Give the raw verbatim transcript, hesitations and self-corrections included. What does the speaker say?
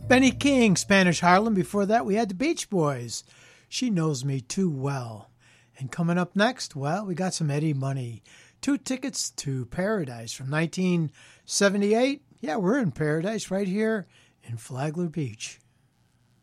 Benny King, Spanish Harlem. Before that, we had the Beach Boys. She Knows Me Too Well. And coming up next, well, we got some Eddie Money. Two Tickets to Paradise from nineteen seventy-eight. Yeah, we're in Paradise right here in Flagler Beach.